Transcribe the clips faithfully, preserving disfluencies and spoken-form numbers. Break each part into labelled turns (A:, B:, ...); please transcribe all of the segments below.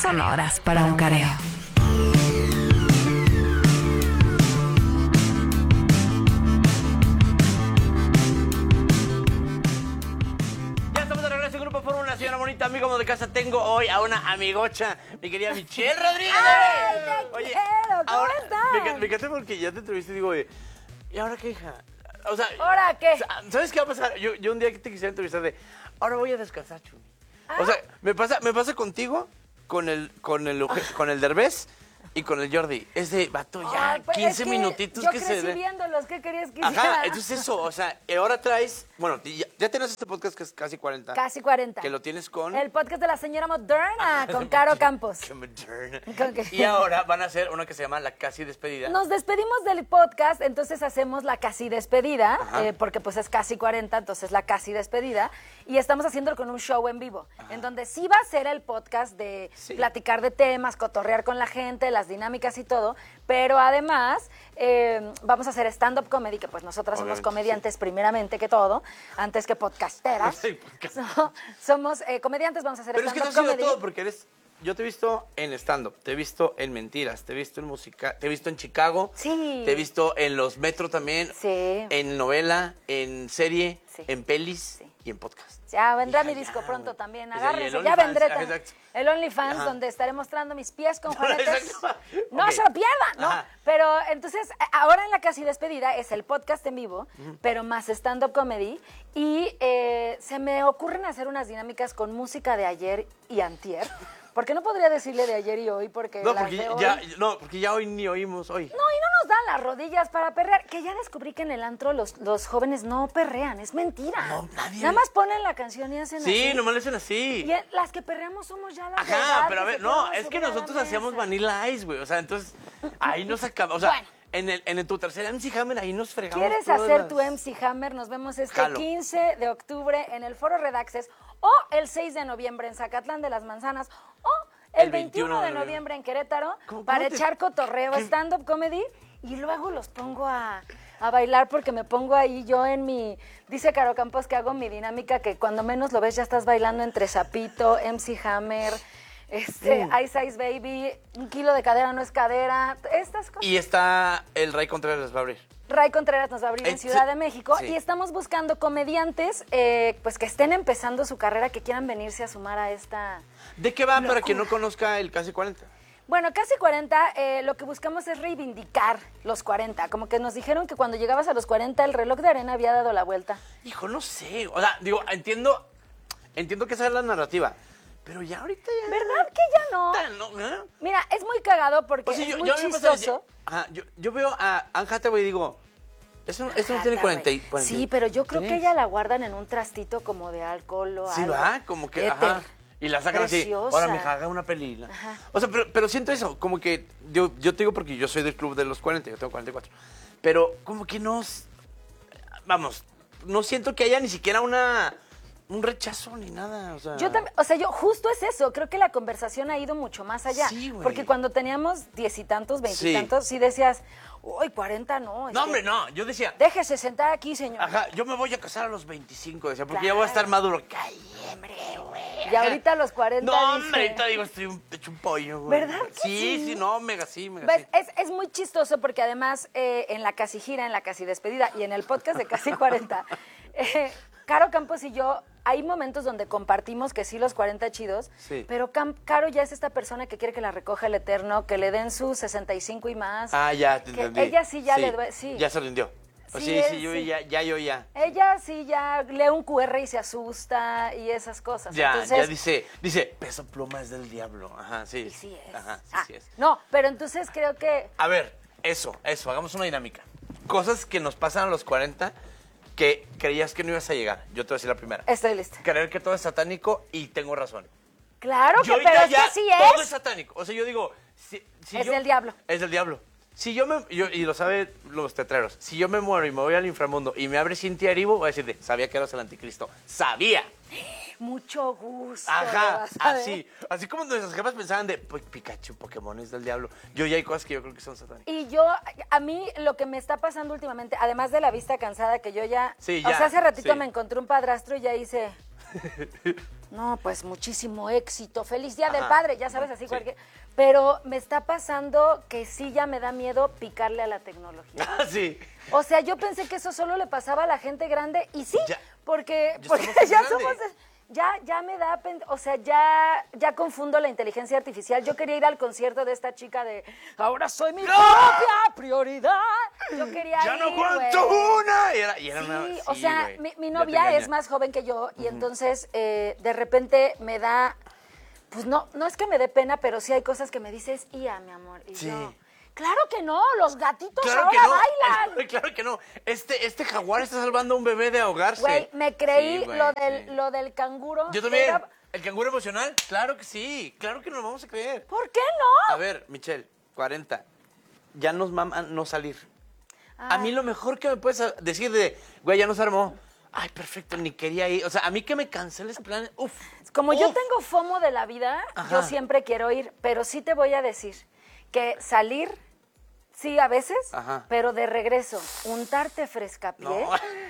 A: sonoras para un careo.
B: Señora bonita, amigo de casa, tengo hoy a una amigocha, mi querida Michelle Rodríguez.
C: ¡Ay, te
B: Oye,
C: quiero! ¿Cómo
B: ahora,
C: estás?
B: Me, me encanta porque ya te entrevisté y digo, oye, ¿y ahora qué, hija? O sea,
C: ¿ahora qué?
B: ¿Sabes qué va a pasar? Yo, yo un día que te quisiera entrevistar de, ahora voy a descansar, Chumi. O sea, me pasa, me pasa contigo, con el, con el, con el Derbez y con el Jordi. Es de, vato, ya,
C: Ay, pues
B: quince
C: es que
B: minutitos
C: yo
B: que se
C: crecí
B: den.
C: viéndolos, ¿qué querías que hiciera?
B: Ajá, entonces eso, o sea, ahora traes, bueno, ya, ya tienes este podcast que es casi cuarenta.
C: Casi cuarenta.
B: Que lo tienes con...
C: El podcast de la señora moderna, con Caro Campos.
B: Qué moderna.
C: ¿Con qué?
B: Y ahora van a hacer una que se llama La Casi Despedida.
C: Nos despedimos del podcast, entonces hacemos la casi despedida, eh, porque pues es casi cuarenta, entonces la casi despedida. Y estamos haciéndolo con un show en vivo, Ajá. en donde sí va a ser el podcast de sí. platicar de temas, cotorrear con la gente, las dinámicas y todo, pero además eh, vamos a hacer stand-up comedy, que pues nosotras Obviamente, somos comediantes sí. primeramente que todo, antes que podcasteras. Sí, podcast. No, somos eh, comediantes, vamos a hacer
B: pero
C: stand-up
B: es que
C: comedy.
B: Pero todo, porque eres... Yo te he visto en stand-up, te he visto en Mentiras, te he visto en música, te he visto en Chicago,
C: sí.
B: te he visto en Los Metro también,
C: sí.
B: en novela, en serie, sí. en pelis sí. y en podcast.
C: Ya vendrá
B: Hija,
C: mi disco
B: ya,
C: pronto también,
B: o sea,
C: agárrense, ya vendré
B: ah,
C: también. El OnlyFans, Ajá. donde estaré mostrando mis pies con juanetes. No
B: okay.
C: se lo pierdan, ¿no?
B: Ajá.
C: Pero entonces, ahora en la casi despedida es el podcast en vivo, uh-huh. pero más stand-up comedy. Y eh, se me ocurren hacer unas dinámicas con música de ayer y antier. Porque no podría decirle de ayer y hoy, porque
B: no,
C: las
B: porque
C: de hoy...
B: ya, no, porque ya hoy ni oímos hoy.
C: No, y no nos dan las rodillas para perrear. Que ya descubrí que en el antro los, los jóvenes no perrean, es mentira.
B: No, nadie.
C: Nada más ponen la canción y hacen
B: sí,
C: así.
B: Sí, nomás le hacen así.
C: Y las que perreamos somos ya las
B: Ajá,
C: edad,
B: pero a ver, no, es que nosotros hacíamos Vanilla Ice, güey. O sea, entonces, ahí nos acabamos. O sea, bueno. en, el, en el, tu tercer M C Hammer, ahí nos fregamos.
C: ¿Quieres hacer
B: las...
C: tu M C Hammer? Nos vemos este
B: Jalo.
C: quince de octubre en el Foro Redaxes o el seis de noviembre en Zacatlán de las Manzanas o... El, el veintiuno de noviembre en Querétaro
B: ¿Cómo,
C: para
B: cómo te...
C: echar cotorreo, stand-up comedy y luego los pongo a, a bailar porque me pongo ahí yo en mi... Dice Caro Campos que hago mi dinámica que cuando menos lo ves ya estás bailando entre Zapito, M C Hammer, este, mm. Ice Ice Baby, un kilo de cadera no es cadera, estas cosas.
B: Y está el Ray Contreras va a abrir.
C: Ray Contreras nos va a abrir en Ciudad de México sí. y estamos buscando comediantes eh, pues que estén empezando su carrera, que quieran venirse a sumar a esta...
B: ¿De qué va
C: locura.
B: Para quien no conozca el Casi cuarenta?
C: Bueno, Casi cuarenta, eh, lo que buscamos es reivindicar los cuarenta. Como que nos dijeron que cuando llegabas a los cuarenta el reloj de arena había dado la vuelta.
B: Hijo, no sé. O sea, digo, entiendo, entiendo que esa es la narrativa. Pero ya ahorita ya...
C: ¿Verdad que ya no?
B: no ¿eh?
C: Mira, es muy cagado porque
B: o sea, yo,
C: es muy
B: yo
C: chistoso.
B: Ajá, yo, yo veo a Anne Hathaway y digo... Eso, eso no tiene cuarenta, cuarenta.
C: Sí, pero yo creo que ella la guardan en un trastito como de alcohol o
B: sí,
C: algo.
B: Sí, va, como que,
C: Éter.
B: Ajá. Y la sacan Preciosa. Así, ahora me haga una película. Ajá. O sea, pero, pero siento eso, como que, yo, yo te digo porque yo soy del club de los cuarenta, yo tengo cuarenta y cuatro. Pero como que no, vamos, no siento que haya ni siquiera una... un rechazo ni nada, o sea...
C: Yo también, o sea, yo justo es eso, creo que la conversación ha ido mucho más allá.
B: Sí, güey.
C: Porque cuando teníamos diez y tantos, veintitantos, sí. sí decías, uy, cuarenta no.
B: No, hombre, no, yo decía...
C: Déjese sentar aquí, señor.
B: Ajá, yo me voy a casar a los veinticinco, decía, porque
C: claro.
B: ya voy a estar maduro. ¡Ay, hombre, güey!
C: Y ahorita a los cuarenta
B: No,
C: dice...
B: hombre, ahorita digo, estoy un, hecho un pollo, güey.
C: ¿Verdad que
B: sí?
C: Sí,
B: sí, no, mega sí, mega
C: ¿Ves?
B: sí.
C: Es, es muy chistoso porque además eh, en la Casi Gira, en la Casi Despedida y en el podcast de Casi cuarenta, eh, Caro Campos y yo... Hay momentos donde compartimos que sí los cuarenta chidos, sí. pero Cam Caro ya es esta persona que quiere que la recoja el Eterno, que le den sus sesenta y cinco y más.
B: Ah, ya, te
C: que
B: entendí.
C: Ella sí ya
B: sí,
C: le duele, sí.
B: Ya se rindió. Sí, sí,
C: es,
B: sí, yo
C: sí.
B: ya, ya, yo ya.
C: Ella sí ya lee un Q R y se asusta y esas cosas.
B: Ya,
C: entonces,
B: ya dice, dice, Peso Pluma es del diablo. Ajá, sí.
C: Y sí es.
B: Ajá, sí,
C: ah,
B: sí es.
C: No, pero entonces creo que...
B: A ver, eso, eso, hagamos una dinámica. Cosas que nos pasan a los cuarenta que creías que no ibas a llegar. Yo te voy a decir la primera.
C: Estoy lista.
B: Creer que todo es satánico y tengo razón.
C: Claro,
B: yo
C: que, pero es
B: ya,
C: que sí
B: todo
C: es.
B: es satánico. O sea, yo digo... Si, si
C: es
B: yo,
C: del diablo.
B: Es del diablo. Si yo me... Yo, y lo saben los tetreros. Si yo me muero y me voy al inframundo y me abre Cintia Erivo, voy a decirte, sabía que eras el anticristo. ¡Sabía!
C: Mucho gusto.
B: Ajá, así. Así como nuestras jefas pensaban de, pues, Pikachu, Pokémon es del diablo. Yo ya hay cosas que yo creo que son satánicas.
C: Y yo, a mí lo que me está pasando últimamente, además de la vista cansada, que yo ya...
B: Sí, ya.
C: O sea, hace ratito
B: sí.
C: me encontré un padrastro y ya hice... No, pues muchísimo éxito. Feliz Día
B: Ajá.
C: del Padre, ya sabes, así
B: Sí.
C: cualquier... Pero me está pasando que sí ya me da miedo picarle a la tecnología.
B: Ah, sí.
C: O sea, yo pensé que eso solo le pasaba a la gente grande y sí,
B: Ya.
C: porque,
B: Ya
C: porque
B: somos
C: ya
B: grandes.
C: somos... Ya, ya me da, pen- o sea, ya, ya confundo la inteligencia artificial. Yo quería ir al concierto de esta chica de Ahora soy mi
B: ¡No!
C: propia prioridad. Yo quería
B: ¡Ya
C: ir,
B: no aguanto
C: güey.
B: una! Y era, y era
C: Sí,
B: una,
C: o
B: sí,
C: sea,
B: güey.
C: mi, mi
B: Ya te
C: novia
B: engaña.
C: es más joven que yo y entonces eh, de repente me da, pues no, no es que me dé pena, pero sí hay cosas que me dices, Ia, mi amor. Y
B: Sí.
C: yo, claro que no, los gatitos
B: Claro
C: ahora
B: que no.
C: bailan.
B: Claro que no. Este, este jaguar está salvando a un bebé de ahogarse.
C: Güey, me creí
B: Sí, güey,
C: lo, del,
B: sí.
C: lo del canguro.
B: Yo también.
C: Era-
B: ¿El canguro emocional? Claro que sí. Claro que nos lo vamos a creer.
C: ¿Por qué
B: A
C: no?
B: ver, Michelle, cuarenta. Ya nos maman no salir.
C: Ah.
B: A mí lo mejor que me puedes decir de, güey, ya nos armó. Ay, perfecto, ni quería ir. O sea, a mí que me canceles planes. Uf.
C: Como yo
B: uf.
C: tengo FOMO de la vida,
B: Ajá.
C: yo siempre quiero ir, pero sí te voy a decir que salir, sí a veces,
B: Ajá.
C: pero de regreso, untarte frescapié.
B: No.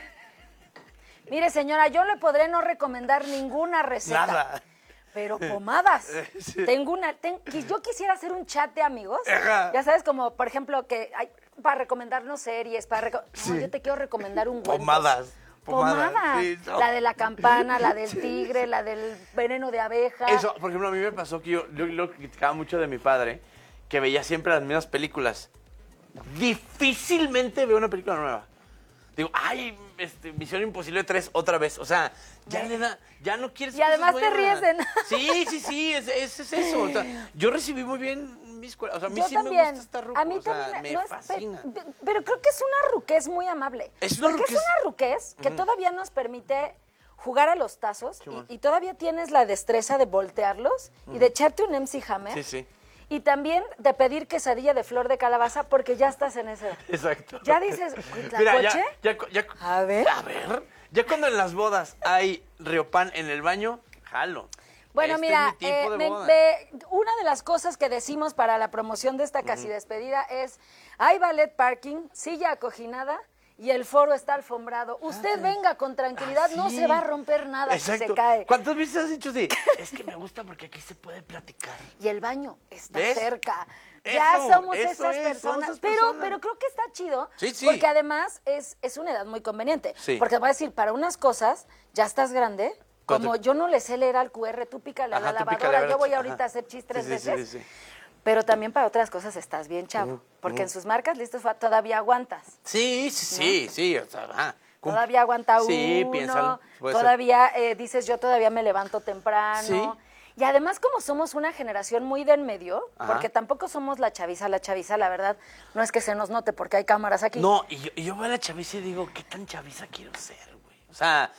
C: Mire, señora, yo le podré no recomendar ninguna receta.
B: Nada.
C: Pero pomadas.
B: Sí.
C: Tengo una, ten- qui- yo quisiera hacer un chat de amigos.
B: Ajá.
C: Ya sabes, como por ejemplo que hay, para recomendarnos series, para reco- no,
B: Sí.
C: yo te quiero recomendar un Wentos.
B: Pomadas. Pomadas,
C: Pomadas.
B: sí, no.
C: La de la campana, la del
B: Sí,
C: tigre, la del veneno de abeja.
B: Eso, por ejemplo, a mí me pasó que yo, yo lo criticaba mucho de mi padre, que veía siempre las mismas películas. Difícilmente veo una película nueva. Digo, ay, este, Misión Imposible tres otra vez. O sea, ya le da, ya no quieres
C: Y además
B: cosas
C: te
B: nuevas.
C: ríes de nada.
B: Sí, sí, sí, es, es, es eso. O sea, yo recibí muy bien mis escuela. O sea, a mí
C: Yo
B: sí
C: también.
B: me gusta estar ruco.
C: A mí
B: o sea,
C: también
B: me
C: no es-
B: fascina.
C: pe- pe- pero creo que es una ruquez muy amable.
B: Es una
C: Porque
B: ruquez.
C: es una ruquez que todavía nos permite jugar a los tazos
B: Simón.
C: y, y todavía tienes la destreza de voltearlos y de echarte un M C Hammer.
B: Sí, sí.
C: Y también de pedir quesadilla de flor de calabaza porque ya estás en ese.
B: Exacto.
C: Ya dices, ¿la
B: Mira, ya,
C: coche?
B: ya, ya-
C: A ver.
B: A ver. Ya cuando en las bodas hay riopan en el baño, jalo.
C: Bueno,
B: Este
C: mira,
B: es mi tipo
C: eh,
B: de
C: me-
B: boda.
C: me- una de las cosas que decimos para la promoción de esta casi despedida es, hay ballet parking, silla acoginada y el foro está alfombrado. Usted venga con tranquilidad,
B: Ah,
C: no
B: sí.
C: se va a romper nada si
B: Exacto.
C: se cae.
B: ¿Cuántas veces has dicho sí? Es que me gusta porque aquí se puede platicar.
C: Y el baño está
B: ¿Ves?
C: cerca. Ya
B: Eso,
C: somos
B: eso
C: esas
B: es,
C: personas.
B: somos esas
C: pero,
B: personas.
C: pero creo que está chido.
B: Sí, sí.
C: Porque además es, es una edad muy conveniente.
B: Sí.
C: Porque voy a decir, para unas cosas, ya estás grande.
B: ¿Cuánto?
C: Como yo no le sé leer al Q R, tú pícale a la
B: Ajá, tú pícale,
C: lavadora,
B: a ver,
C: yo voy
B: ajá.
C: ahorita a hacer chis tres
B: Sí, sí,
C: veces.
B: sí, sí, sí.
C: Pero también para otras cosas estás bien chavo. Porque en sus marcas listos fa- todavía aguantas.
B: Sí, sí, sí, sí. O sea, ajá. Cum-
C: Todavía aguanta
B: Sí,
C: uno.
B: piénsalo. Puede ser.
C: Todavía eh, dices, yo todavía me levanto temprano.
B: Sí.
C: Y además, como somos una generación muy de en medio,
B: Ajá.
C: porque tampoco somos la chaviza, la chaviza, la verdad, no es que se nos note porque hay cámaras aquí.
B: No, y yo, y yo veo a la chaviza y digo, ¿qué tan chaviza quiero ser, güey? O sea,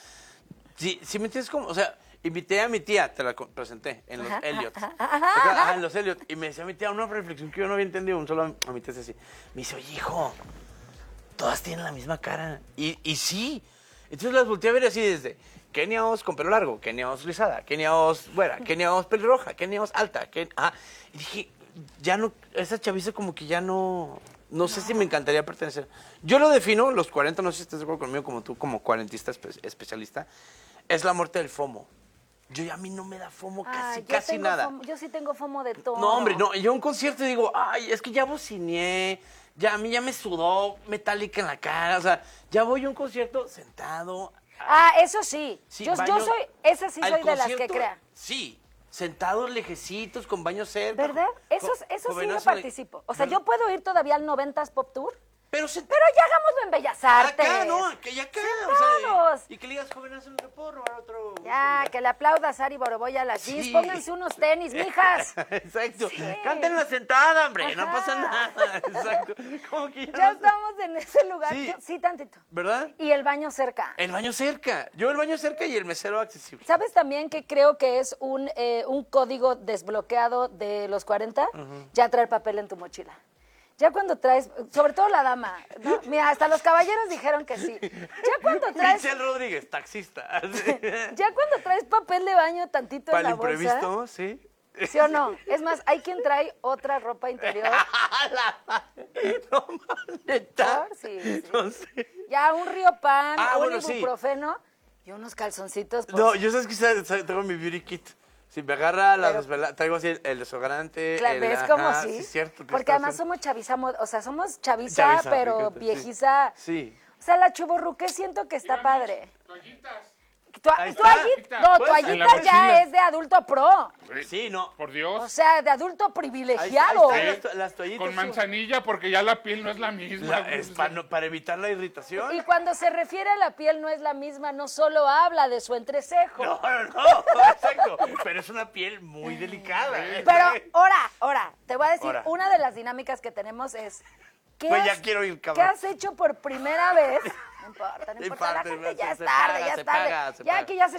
B: si, si me entiendes como, o sea, invité a mi tía, te la co- presenté, en los
C: Ajá,
B: Elliot.
C: ajá,
B: Ajá,
C: ajá, ajá.
B: en los Elliot. Y me decía mi tía una reflexión que yo no había entendido, un solo a mi tía decía así. Me dice, oye, hijo, todas tienen la misma cara. Y, y sí. Entonces las volteé a ver así desde Kenia Oz con pelo largo, Kenia Oz rizada, Kenia Oz güera, Kenia Oz pelirroja, Kenia Oz alta. Ken- ah, y dije, ya no, esa chaviza como que ya no, no sé si me encantaría pertenecer. Yo lo defino, los cuarenta, no sé si estás de acuerdo conmigo, como tú, como cuarentista espe- especialista, es la muerte del FOMO. Yo ya a mí no me da FOMO
C: Ay,
B: casi,
C: yo
B: casi
C: tengo
B: nada.
C: fomo- yo sí tengo fomo de todo.
B: No, hombre, no. Yo a un concierto digo, ay, es que ya bocineé, ya a mí ya me sudó Metallica en la cara. O sea, ya voy a un concierto sentado.
C: Ah, eso sí.
B: Sí,
C: yo, yo
B: baño-
C: soy, esa sí
B: al
C: soy de las que
B: concierto,
C: crea.
B: Sí, sentados lejecitos, con baño cerca.
C: ¿Verdad? Eso,
B: con-
C: eso sí
B: con
C: yo
B: venazo de-
C: participo. O sea,
B: ¿verdad?
C: yo puedo ir todavía al noventas Pop Tour,
B: Pero sent-
C: pero ya hagámoslo en Bellas Artes.
B: acá, ¿no? Que ya acá.
C: Sentados.
B: O sea, y que le digas, jovenazo, ¿me puedo robar otro?
C: Ya, que le aplauda a Sari Boroboya a las
B: Sí.
C: jeans. Pónganse unos tenis, mijas.
B: Exacto.
C: Sí.
B: Cántenla sentada, hombre. No
C: Ajá.
B: pasa nada. Exacto. Como que ya,
C: Ya
B: no-
C: estamos en ese lugar.
B: Sí.
C: Yo- sí, tantito.
B: ¿Verdad?
C: Y el baño cerca.
B: El baño cerca. Yo el baño cerca y el mesero accesible.
C: ¿Sabes también que creo que es un, eh, un código desbloqueado de los cuarenta? Ya traer papel en tu mochila. Ya cuando traes, sobre todo la dama, ¿no? Mira, hasta los caballeros dijeron que sí. Ya cuando traes,
B: Michelle Rodríguez, taxista.
C: ya cuando traes papel de baño tantito
B: Para
C: en
B: el
C: la bolsa,
B: imprevisto, sí.
C: ¿sí o no? Es más, hay quien trae otra ropa interior.
B: No mames, neta.
C: ¿Por? Sí, sí.
B: No sé.
C: Ya un río pan,
B: Ah,
C: un
B: bueno, sí.
C: ibuprofeno. Y unos calzoncitos. Pues.
B: No, yo sabes que tengo mi beauty kit. Si me agarra la desvelada, traigo así el, el desodorante.
C: Claro, ¿ves cómo sí?
B: Sí, cierto.
C: Porque además haciendo... somos chaviza, o sea, somos chaviza, chaviza pero fíjate, viejiza.
B: Sí. sí.
C: O sea, la chuborruque siento que está padre.
A: Toallitas.
C: Tu, toallita, no, toallita ya es de adulto pro.
B: Sí, no.
A: Por Dios.
C: O sea, de adulto privilegiado.
B: Ahí, ahí está, las, las toallitas.
A: Con manzanilla porque ya la piel no es la misma.
B: La, es para, no, para evitar la irritación.
C: Y cuando se refiere a la piel no es la misma, no solo habla de su entrecejo.
B: No, no, no, exacto. Pero es una piel muy delicada. ¿eh?
C: Pero, ahora, ahora, te voy a decir,
B: Ora.
C: una de las dinámicas que tenemos es... ¿Qué,
B: pues
C: has,
B: ya quiero ir,
C: ¿Qué has hecho por primera vez? No importa, no importa, la gente ya es tarde, ya es tarde. Ya que ya se